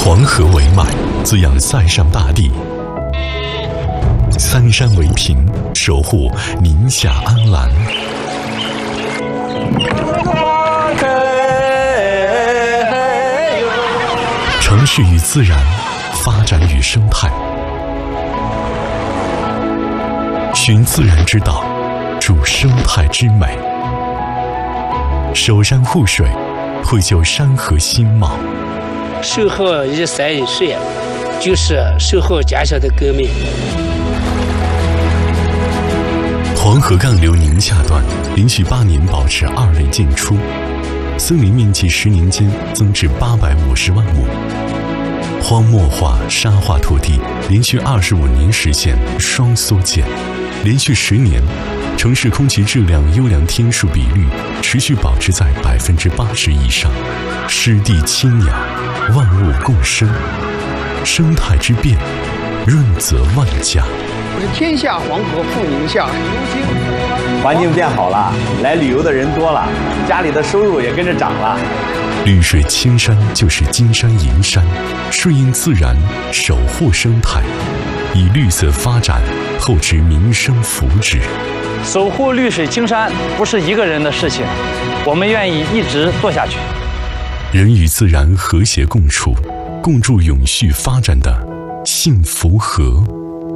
黄河为脉，滋养塞上大地；三山为屏，守护宁夏安澜。城市与自然，发展与生态，寻自然之道，筑生态之美。守山护水，绘就山河新貌。 守护一山一水，就是守护家乡的革命。 黄河干流宁夏段连续8年保持2类建出，森林面积10年间增至850万亩，荒漠化、沙化土地连续25年实现双缩减，连续10年，城市空气质量优良天数比率持续保持在80%以上，湿地清养，万物共生，生态之变，润泽万家。 天下黄河赴宁夏， 环境变好了，来旅游的人多了，家里的收入也跟着涨了。 绿水青山就是金山银山，顺应自然，守护生态，以绿色发展厚植民生福祉。 守护绿水青山不是一个人的事情，我们愿意一直做下去。 人与自然和谐共处，共筑永续发展的幸福河。